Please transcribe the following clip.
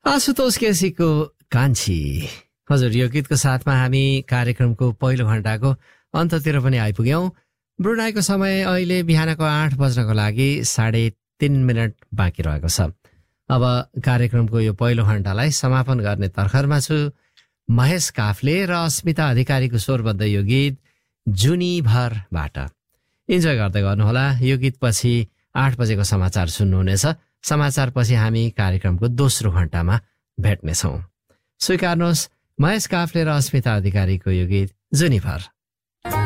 आशुतोष केसीको कान्छी। हजुर, यो गीतको साथमा हामी कार्यक्रमको पहिलो घण्टाको अन्ततिर पनि आइपुग्यौं। ब्रुनाईको समय अहिले बिहानको 8 बज्नको लागि 3:30 बाँकी रहेको छ। अब कार्यक्रमको यो पहिलो घण्टालाई समापन गर्ने तर्खरमा छु। महेश काफ्ले र अस्मिता अधिकारीको स्वरबद्ध यो गीत जुनीभरबाट इन्जोय गर्दै गर्नुहोला। यो गीतपछि 8 बजेको समाचार सुन्नुहुनेछ। समाचारपछि हामी कार्यक्रमको दोस्रो घण्टामा भेट्नेछौँ। स्वीकार्नुहोस् महेश काफ्ले र अस्मिता अधिकारीको यो गीत जुनीभर।